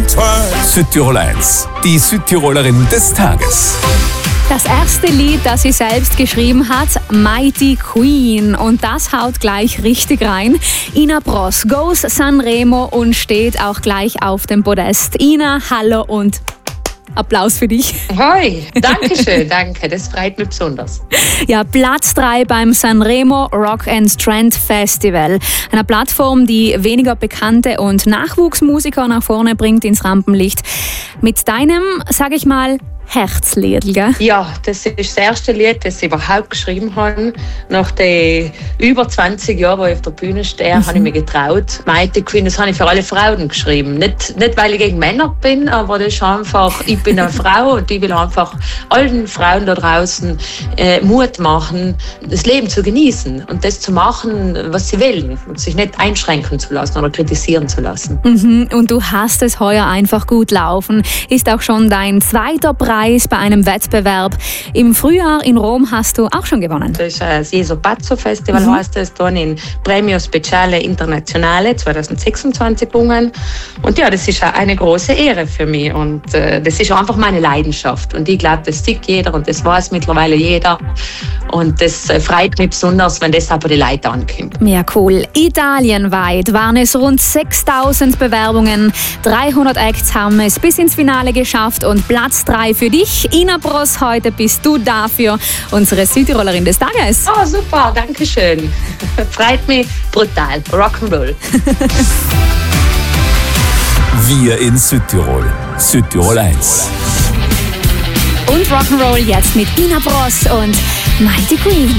Südtirol 1, die Südtirolerin des Tages. Das erste Lied, das sie selbst geschrieben hat, Mighty Queen. Und das haut gleich richtig rein. Ina Bross goes Sanremo und steht auch gleich auf dem Podest. Ina, hallo und Applaus für dich. Hoi, danke schön, danke, das freut mich besonders. Ja, Platz 3 beim Sanremo Rock and Trend Festival. Eine Plattform, die weniger bekannte und Nachwuchsmusiker nach vorne bringt ins Rampenlicht. Mit deinem, sag ich mal, Herzlied, gell? Ja, das ist das erste Lied, das ich überhaupt geschrieben habe. Nach den über 20 Jahren, wo ich auf der Bühne stehe, habe ich mich getraut. Mighty Queen, das habe ich für alle Frauen geschrieben. Nicht, weil ich gegen Männer bin, aber das ist einfach, ich bin eine Frau und ich will einfach allen Frauen da draußen Mut machen, das Leben zu genießen und das zu machen, was sie wollen und sich nicht einschränken zu lassen oder kritisieren zu lassen. Und du hast es heuer einfach gut laufen. Ist auch schon dein zweiter Preis bei einem Wettbewerb. Im Frühjahr in Rom hast du auch schon gewonnen. Das ist das Jesu Pazzo Festival, heißt es, dann in Premio Speciale Internazionale 2026 gewonnen. Und ja, das ist eine große Ehre für mich und das ist einfach meine Leidenschaft. Und ich glaube, das sieht jeder und das weiß mittlerweile jeder. Und das freut mich besonders, wenn das aber die Leute ankommt. Ja, cool. Italienweit waren es rund 6.000 Bewerbungen. 300 Acts haben es bis ins Finale geschafft und Platz 3 für dich. Ina Bross, heute bist du dafür unsere Südtirolerin des Tages. Oh, super, danke schön. Freut mich brutal. Rock'n'Roll. Wir in Südtirol. Südtirol 1. Und Rock'n'Roll jetzt mit Ina Bross und Mighty Queen.